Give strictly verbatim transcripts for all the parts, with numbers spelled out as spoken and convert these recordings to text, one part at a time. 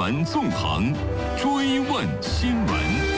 闻纵横，追问新闻。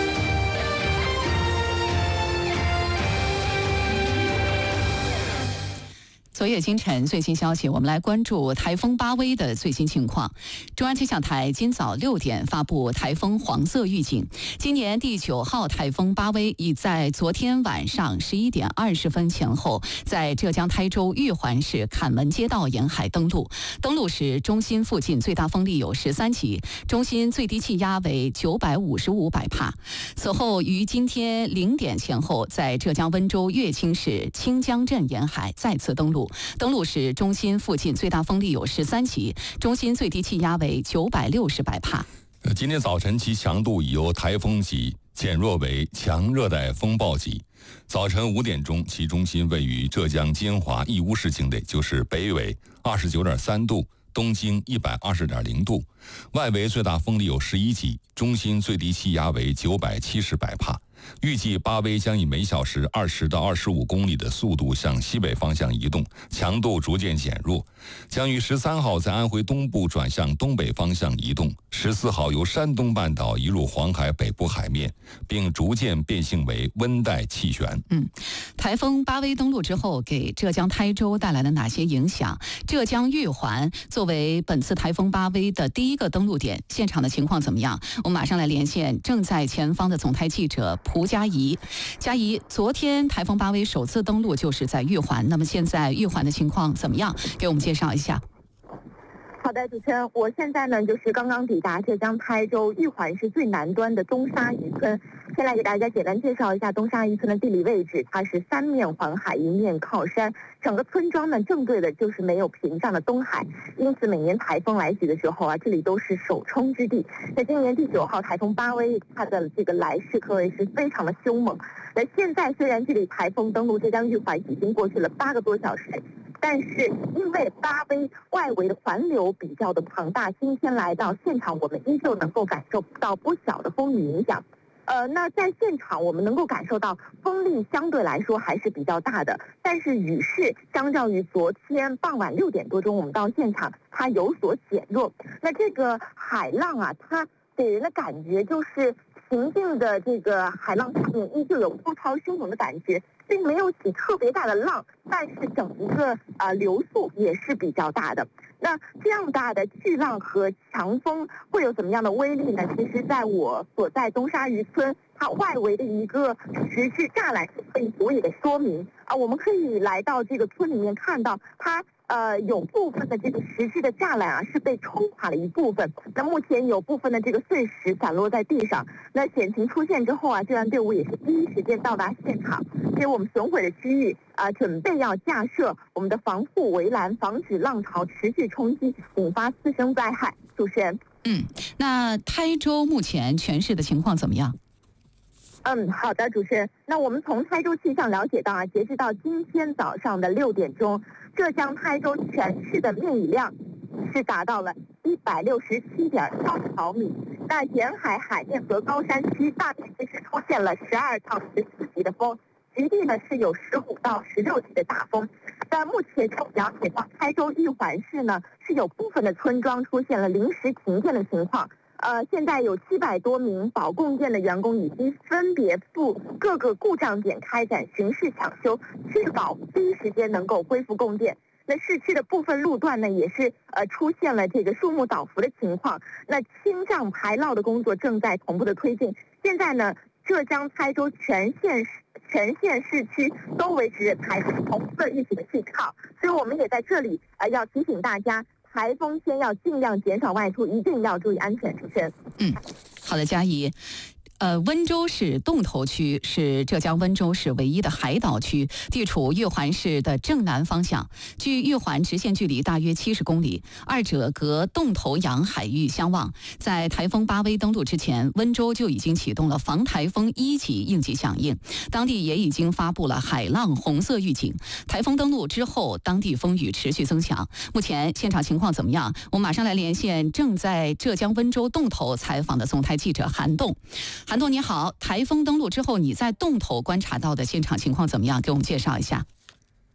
昨夜今晨最新消息，我们来关注台风巴威的最新情况。中央气象台今早六点发布台风黄色预警。今年第九号台风巴威已在昨天晚上十一点二十分前后，在浙江台州玉环市坎门街道沿海登陆。登陆时，中心附近最大风力有十三级，中心最低气压为九百五十五百帕。此后于今天零点前后，在浙江温州乐清市清江镇沿海再次登陆。登陆时，中心附近最大风力有十三级，中心最低气压为九百六十百帕。 今天早晨其强度已由台风级减弱为强热带风暴级。早晨五点钟，其中心位于浙江金华义乌市境内，就是北纬二十九点三度，东经一百二十点零度，外围最大风力有十一级，中心最低气压为九百七十百帕。预计巴威将以每小时二十到二十五公里的速度向西北方向移动，强度逐渐减弱，将于十三号在安徽东部转向东北方向移动，十四号由山东半岛移入黄海北部海面，并逐渐变性为温带气旋。 嗯，台风巴威登陆之后，给浙江台州带来了哪些影响？浙江玉环作为本次台风巴威的第一个登陆点，现场的情况怎么样？我们马上来连线正在前方的总台记者蒲佳怡。佳怡，昨天台风巴威首次登陆就是在玉环，那么现在玉环的情况怎么样？给我们介绍一下。 好的，主持人，我现在呢就是刚刚抵达浙江台州玉环市最南端的东沙渔村。先来给大家简单介绍一下东沙渔村的地理位置，它是三面环海，一面靠山，整个村庄呢正对的就是没有屏障的东海，因此每年台风来袭的时候啊，这里都是首冲之地。在今年第九号台风巴威，它的这个来势可谓是非常的凶猛。那现在虽然这里台风登陆浙江玉环已经过去了八个多小时，但是因为巴威外围的环流比较的庞大，今天来到现场，我们依旧能够感受到不小的风雨影响。呃，那在现场我们能够感受到风力相对来说还是比较大的，但是雨势相较于昨天傍晚六点多钟我们到现场，它有所减弱。那这个海浪啊，它给人的感觉就是平静的这个海浪上面依旧有波涛汹涌的感觉，并没有起特别大的浪，但是整一个呃流速也是比较大的。那这样大的巨浪和强风会有怎么样的威力呢？其实在我所在东沙渔村，它外围的一个石质栅栏是可以足以的说明啊。我们可以来到这个村里面看到它。呃，有部分的这个石质的栅栏啊是被冲垮了一部分，那目前有部分的这个碎石散落在地上。那险情出现之后啊，救援队伍也是第一时间到达现场，给我们损毁的区域啊、呃，准备要架设我们的防护围栏，防止浪潮持续冲击，引发次生灾害。主持人， 嗯，那台州目前全市的情况怎么样？ 嗯，好的，主持人。那我们从台州气象了解到啊，截止到今天早上的六点钟，浙江台州全市的面雨量是达到了一百六十七点二毫米。那沿海海面和高山区大面积是出现了十二到十四级的风，局地呢是有十五到十六级的大风。但目前就了解到，台州玉环市呢是有部分的村庄出现了临时停电的情况。呃，现在有七百多名保供电的员工已经分别赴各个故障点开展巡视抢修，确保第一时间能够恢复供电。那市区的部分路段呢，也是呃出现了这个树木倒伏的情况。那清障排涝的工作正在同步的推进。现在呢，浙江台州全县全县市区都维持台风红色预警的信号，所以我们也在这里呃要提醒大家。台风天要尽量减少外出，一定要注意安全。主持人， 嗯，好的，佳怡。呃，温州市洞头区是浙江温州市唯一的海岛区，地处玉环市的正南方向，距玉环直线距离大约七十公里，二者隔洞头洋海域相望。在台风巴威登陆之前，温州就已经启动了防台风一级应急响应，当地也已经发布了海浪红色预警。台风登陆之后，当地风雨持续增强。目前现场情况怎么样？我们马上来连线正在浙江温州洞头采访的总台记者韩栋。韩栋你好，台风登陆之后，你在洞头观察到的现场情况怎么样？给我们介绍一下。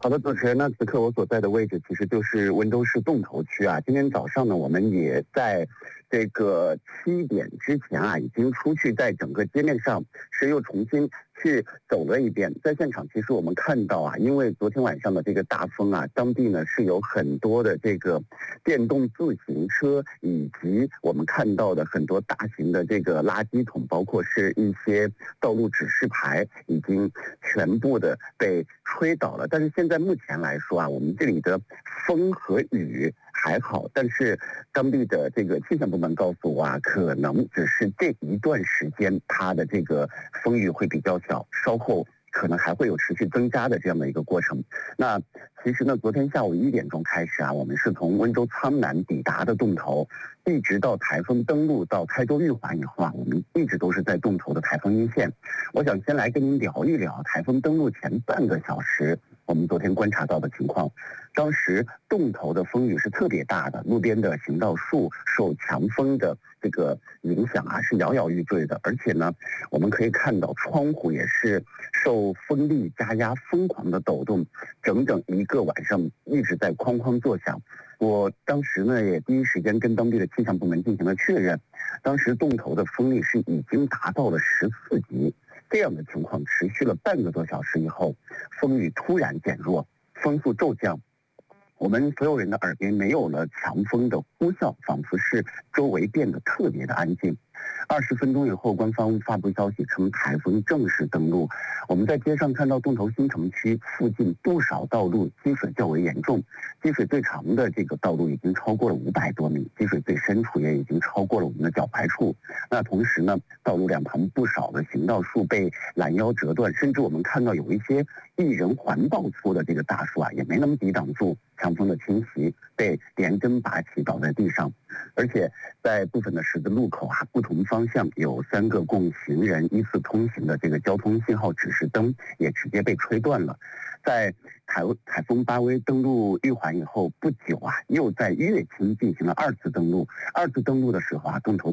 好的，主持人，那此刻我所在的位置其实就是温州市洞头区啊。今天早上呢，我们也在这个七点之前啊，已经出去在整个街面上是又重新去走了一遍。在现场，其实我们看到啊，因为昨天晚上的这个大风啊，当地呢是有很多的这个电动自行车，以及我们看到的很多大型的这个垃圾桶，包括是一些道路指示牌，已经全部的被吹倒了。但是现在目前来说啊，我们这里的风和雨还好，但是当地的这个气象部门告诉我啊，可能只是这一段时间它的这个风雨会比较小，稍后可能还会有持续增加的这样的一个过程。那其实呢，昨天下午一点钟开始啊，我们是从温州苍南抵达的洞头，一直到台风登陆到开州玉环以后啊，我们一直都是在洞头的台风一线。我想先来跟您聊一聊台风登陆前半个小时我们昨天观察到的情况。当时洞头的风雨是特别大的，路边的行道树受强风的这个影响啊，是摇摇欲坠的。而且呢，我们可以看到窗户也是受风力加压疯狂的抖动，整整一个晚上一直在哐哐作响。我当时呢也第一时间跟当地的气象部门进行了确认，当时洞头的风力是已经达到了十四级。这样的情况持续了半个多小时以后，风雨突然减弱，风速骤降。我们所有人的耳边没有了强风的呼啸，仿佛是周围变得特别的安静。二十分钟以后，官方发布消息称台风正式登陆。我们在街上看到洞头新城区附近不少道路积水较为严重，积水最长的这个道路已经超过了五百多米，积水最深处也已经超过了我们的脚踝处。那同时呢，道路两旁不少的行道树被拦腰折断，甚至我们看到有一些一人环抱粗的这个大树啊，也没能抵挡住强风的侵袭，被连根拔起倒在地上。而且在部分的十字路口啊，不同方向有三个供行人依次通行的这个交通信号指示灯也直接被吹断了。在台台风巴威登陆玉环以后不久啊，又在乐清进行了二次登陆。二次登陆的时候啊，洞头的